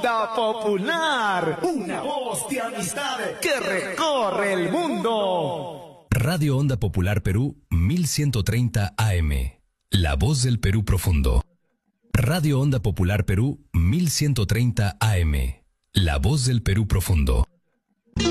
Onda Popular, una voz de amistad que recorre el mundo. Radio Onda Popular Perú 1130 AM, la voz del Perú profundo. Radio Onda Popular Perú 1130 AM, la voz del Perú profundo.